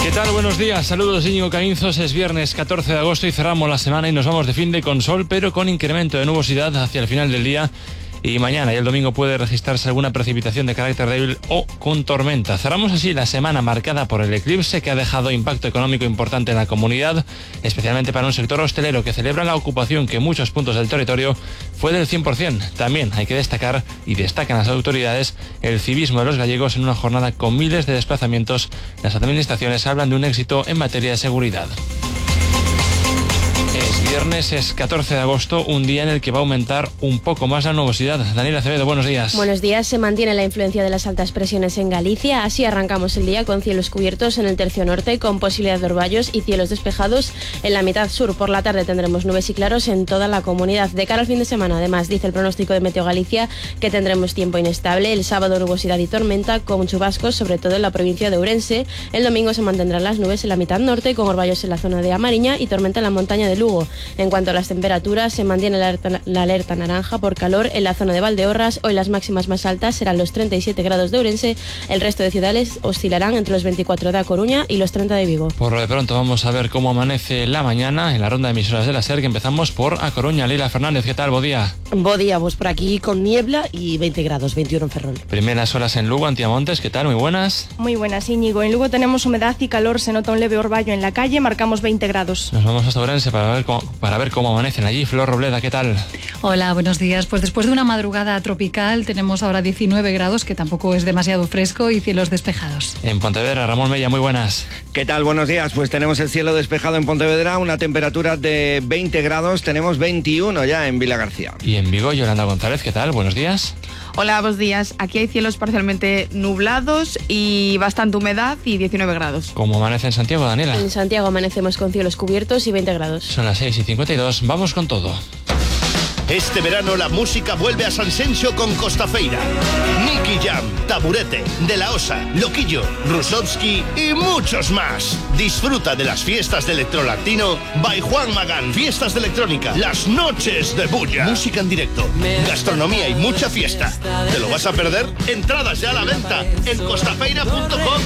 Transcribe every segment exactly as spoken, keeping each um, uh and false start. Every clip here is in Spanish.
¿Qué tal? Buenos días, saludos Íñigo Caínzos. Es viernes catorce de agosto y cerramos la semana y nos vamos de finde con sol, pero con incremento de nubosidad hacia el final del día. Y mañana y el domingo puede registrarse alguna precipitación de carácter débil o con tormenta. Cerramos así la semana marcada por el eclipse, que ha dejado impacto económico importante en la comunidad, especialmente para un sector hostelero que celebra la ocupación que en muchos puntos del territorio fue del cien por ciento. También hay que destacar, y destacan las autoridades, el civismo de los gallegos en una jornada con miles de desplazamientos. Las administraciones hablan de un éxito en materia de seguridad. Es viernes, es catorce de agosto, un día en el que va a aumentar un poco más la nubosidad. Daniela Acevedo, buenos días. Buenos días. Se mantiene la influencia de las altas presiones en Galicia. Así arrancamos el día con cielos cubiertos en el tercio norte, con posibilidad de orvallos y cielos despejados en la mitad sur. Por la tarde tendremos nubes y claros en toda la comunidad. De cara al fin de semana, además, dice el pronóstico de Meteo Galicia que tendremos tiempo inestable. El sábado nubosidad y tormenta con chubascos, sobre todo en la provincia de Ourense. El domingo se mantendrán las nubes en la mitad norte, con orvallos en la zona de A Mariña y tormenta en la montaña de Lugo. En cuanto a las temperaturas, se mantiene la alerta, la alerta naranja por calor en la zona de Valdeorras. Hoy las máximas más altas serán los treinta y siete grados de Ourense. El resto de ciudades oscilarán entre los veinticuatro de A Coruña y los treinta de Vigo. Por lo de pronto vamos a ver cómo amanece la mañana en la ronda de emisoras de la SER, que empezamos por A Coruña. Lila Fernández, ¿qué tal? Bo día. Bo día, pues por aquí con niebla y veinte grados, veintiuno en Ferrol. Primeras horas en Lugo, Antiamontes, ¿qué tal? Muy buenas. Muy buenas, Íñigo. En Lugo tenemos humedad y calor, se nota un leve orvallo en la calle, marcamos veinte grados. Nos vamos hasta Ourense para ver cómo, para ver cómo amanecen allí. Flor Robleda, ¿qué tal? Hola, buenos días. Pues después de una madrugada tropical tenemos ahora diecinueve grados, que tampoco es demasiado fresco, y cielos despejados. En Pontevedra, Ramón Mella, muy buenas. ¿Qué tal? Buenos días. Pues tenemos el cielo despejado en Pontevedra, una temperatura de veinte grados, tenemos veintiuno ya en Vilagarcía. Y en Vigo, Yolanda González, ¿qué tal? Buenos días. Hola, buenos días. Aquí hay cielos parcialmente nublados y bastante humedad y diecinueve grados. ¿Cómo amanece en Santiago, Daniela? En Santiago amanecemos con cielos cubiertos y veinte grados. Son las seis y cincuenta y dos, vamos con todo. Este verano la música vuelve a Sanxenxo con Costafeira. Nicky Jam, Taburete, De La Osa, Loquillo, Rusovsky y muchos más. Disfruta de las fiestas de electrolatino by Juan Magán. Fiestas de electrónica, las noches de bulla. Música en directo, gastronomía y mucha fiesta. ¿Te lo vas a perder? Entradas ya a la venta en costafeira punto com.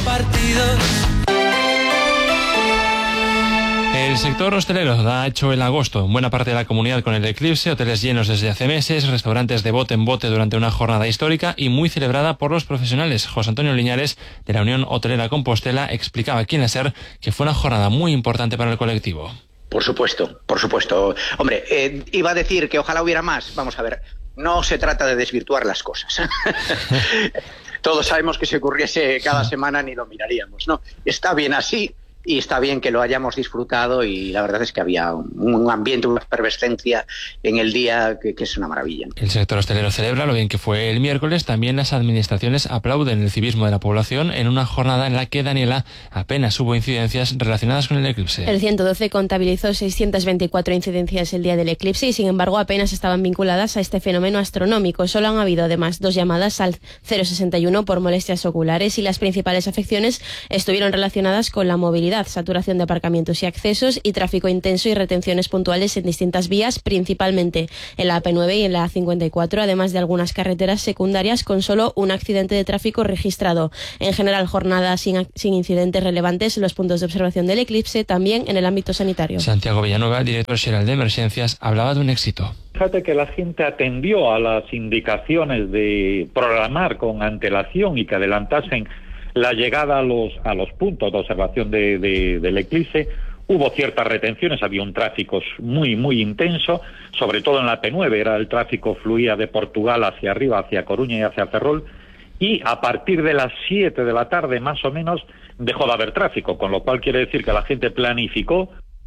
El sector hostelero ha hecho el agosto en buena parte de la comunidad con el eclipse, hoteles llenos desde hace meses, restaurantes de bote en bote durante una jornada histórica y muy celebrada por los profesionales. José Antonio Liñares, de la Unión Hotelera Compostela, explicaba aquí en la SER que fue una jornada muy importante para el colectivo. Por supuesto, por supuesto. Hombre, eh, iba a decir que ojalá hubiera más. Vamos a ver, no se trata de desvirtuar las cosas. Todos sabemos que si ocurriese cada semana ni lo miraríamos, ¿no? Está bien así. Y está bien que lo hayamos disfrutado, y la verdad es que había un ambiente, una efervescencia en el día que, que es una maravilla. El sector hostelero celebra lo bien que fue el miércoles. También las administraciones aplauden el civismo de la población en una jornada en la que, Daniela, apenas hubo incidencias relacionadas con el eclipse. El ciento doce contabilizó seiscientas veinticuatro incidencias el día del eclipse y, sin embargo, apenas estaban vinculadas a este fenómeno astronómico. Solo han habido, además, dos llamadas al cero sesenta y uno por molestias oculares, y las principales afecciones estuvieron relacionadas con la movilidad, saturación de aparcamientos y accesos y tráfico intenso y retenciones puntuales en distintas vías, principalmente en la A P nueve y en la A cincuenta y cuatro, además de algunas carreteras secundarias con solo un accidente de tráfico registrado. En general, jornada sin, sin incidentes relevantes en los puntos de observación del eclipse, también en el ámbito sanitario. Santiago Villanueva, director general de Emergencias, hablaba de un éxito. Fíjate que la gente atendió a las indicaciones de programar con antelación y que adelantasen la llegada a los a los puntos de observación de, de, del eclipse. Hubo ciertas retenciones, había un tráfico muy, muy intenso, sobre todo en la A P nueve, era el tráfico fluía de Portugal hacia arriba, hacia Coruña y hacia Ferrol, y a partir de las siete de la tarde, más o menos, dejó de haber tráfico, con lo cual quiere decir que la gente planificó.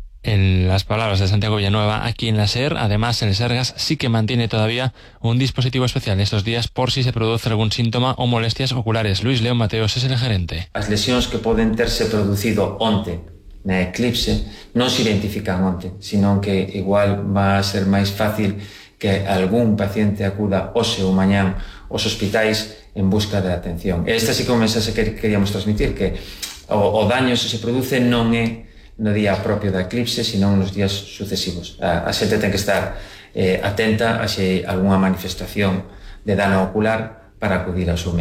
En las palabras de Santiago Villanueva, aquí en la SER, además el Sergas sí que mantiene todavía un dispositivo especial estos días por si se produce algún síntoma o molestias oculares. Luis León Mateos es el gerente. As lesións que poden terse producido onte na eclipse non se identifican onte, sino que igual va a ser máis fácil que algún paciente acuda hoxe ou mañán aos hospitais en busca de atención. Este sí que é un mensaxe que queríamos transmitir, que o, o daño se se produce non é no día propio da eclipse, sino nos días sucesivos. A, a xente ten que estar eh, atenta a se algunha manifestación de dano ocular para acudir ao seu médico.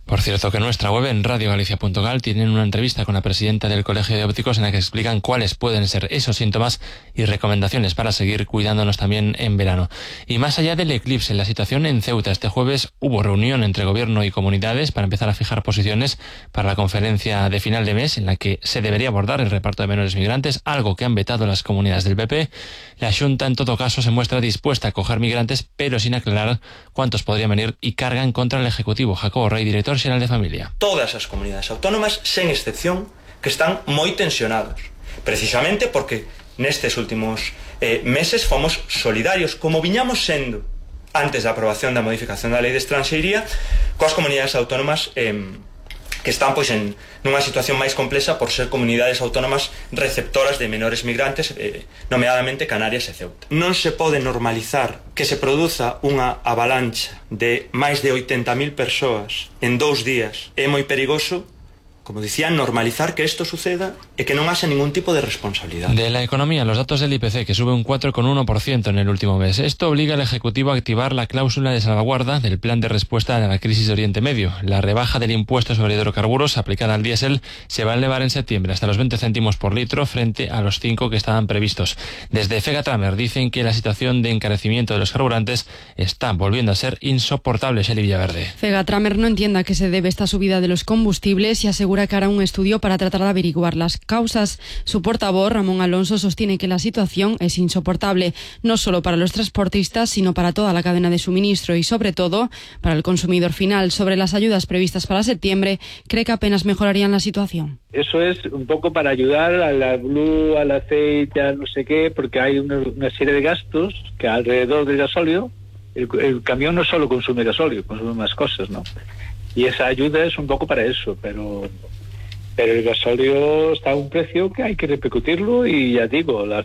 Por cierto, que en nuestra web, en radio galicia punto gal, tienen una entrevista con la presidenta del Colegio de Ópticos en la que explican cuáles pueden ser esos síntomas y recomendaciones para seguir cuidándonos también en verano. Y más allá del eclipse, la situación en Ceuta. Este jueves hubo reunión entre gobierno y comunidades para empezar a fijar posiciones para la conferencia de final de mes en la que se debería abordar el reparto de menores migrantes, algo que han vetado las comunidades del P P. La Xunta, en todo caso, se muestra dispuesta a acoger migrantes, pero sin aclarar cuántos podrían venir, y cargan contra el Ejecutivo. Jacobo Rey, director xeral de Familia. Todas as comunidades autónomas, sen excepción, que están moi tensionados, precisamente porque nestes últimos eh, meses fomos solidarios, como viñamos sendo antes da aprobación da modificación da Lei de Estranxeiría, coas comunidades autónomas eh, que están pois en nunha situación máis complexa por ser comunidades autónomas receptoras de menores migrantes, eh, nomeadamente Canarias e Ceuta. Non se pode normalizar que se produza unha avalancha de máis de oitenta mil persoas en dous días. É moi perigoso, como decía, normalizar que esto suceda y que no hace ningún tipo de responsabilidad. De la economía, los datos del I P C, que sube un cuatro coma uno por ciento en el último mes. Esto obliga al Ejecutivo a activar la cláusula de salvaguarda del plan de respuesta a la crisis de Oriente Medio. La rebaja del impuesto sobre hidrocarburos aplicada al diésel se va a elevar en septiembre hasta los veinte céntimos por litro frente a los cinco que estaban previstos. Desde Fegatramer dicen que la situación de encarecimiento de los carburantes está volviendo a ser insoportable. Shelly Villaverde. Fegatramer no entiende a qué se debe esta subida de los combustibles y asegura que hará un estudio para tratar de averiguar las causas. Su portavoz, Ramón Alonso, sostiene que la situación es insoportable, no solo para los transportistas, sino para toda la cadena de suministro y, sobre todo, para el consumidor final. Sobre las ayudas previstas para septiembre, cree que apenas mejorarían la situación. Eso es un poco para ayudar a la blue, al aceite, a no sé qué, porque hay una, una serie de gastos que alrededor del gasóleo, el, el camión no solo consume gasóleo, consume más cosas, ¿no? Y esa ayuda es un poco para eso, pero pero el gasóleo está a un precio que hay que repercutirlo y ya digo, al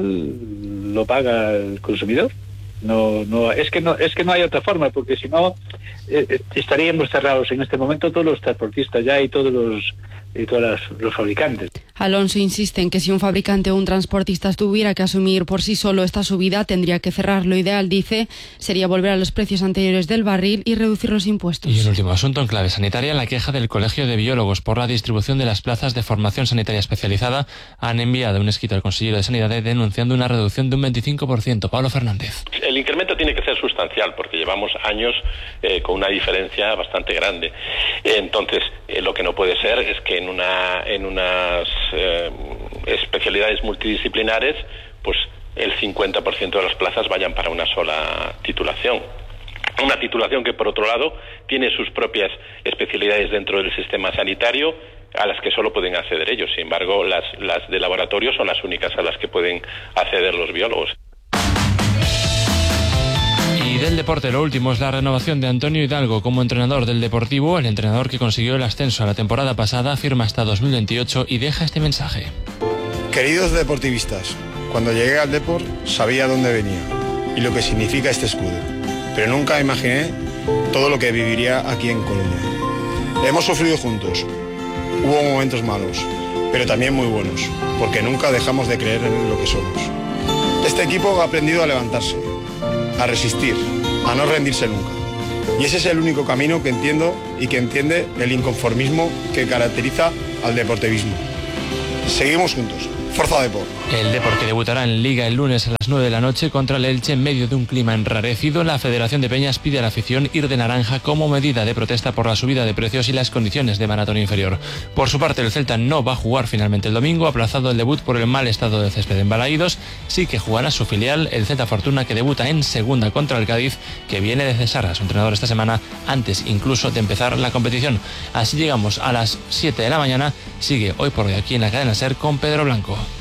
final lo paga el consumidor. No, no, es que no, es que no hay otra forma, porque si no eh, estaríamos cerrados en este momento todos los transportistas ya y todos los y todos los, los fabricantes. Alonso insiste en que si un fabricante o un transportista tuviera que asumir por sí solo esta subida, tendría que cerrar. Lo ideal, dice, sería volver a los precios anteriores del barril y reducir los impuestos. Y un último asunto en clave sanitaria: la queja del Colegio de Biólogos por la distribución de las plazas de formación sanitaria especializada. Han enviado un escrito al consejero de Sanidad denunciando una reducción de un veinticinco por ciento. Pablo Fernández. El incremento tiene que ser sustancial porque llevamos años eh, con una diferencia bastante grande. Entonces, eh, lo que no puede ser es que en una en unas eh, especialidades multidisciplinares, pues el cincuenta por ciento de las plazas vayan para una sola titulación. Una titulación que, por otro lado, tiene sus propias especialidades dentro del sistema sanitario a las que solo pueden acceder ellos. Sin embargo, las, las de laboratorio son las únicas a las que pueden acceder los biólogos. Y del deporte, lo último es la renovación de Antonio Hidalgo como entrenador del Deportivo. El entrenador que consiguió el ascenso a la temporada pasada firma hasta dos mil veintiocho y deja este mensaje. Queridos deportivistas, cuando llegué al Depor sabía dónde venía y lo que significa este escudo, pero nunca imaginé todo lo que viviría aquí en Coruña. Hemos sufrido juntos, hubo momentos malos, pero también muy buenos, porque nunca dejamos de creer en lo que somos. Este equipo ha aprendido a levantarse, a resistir, a no rendirse nunca. Y ese es el único camino que entiendo y que entiende el inconformismo que caracteriza al deportivismo. Seguimos juntos. Forza Depor. El Depor, que debutará en Liga el lunes a las nueve de la noche contra el Elche en medio de un clima enrarecido. La Federación de Peñas pide a la afición ir de naranja como medida de protesta por la subida de precios y las condiciones de maratón inferior. Por su parte, el Celta no va a jugar finalmente el domingo, aplazado el debut por el mal estado del césped en Balaídos. Sí que jugará su filial, el Celta Fortuna, que debuta en segunda contra el Cádiz, que viene de cesar a su entrenador esta semana, antes incluso de empezar la competición. Así llegamos a las siete de la mañana. Sigue Hoy por Hoy aquí en la cadena SER con Pedro Blanco.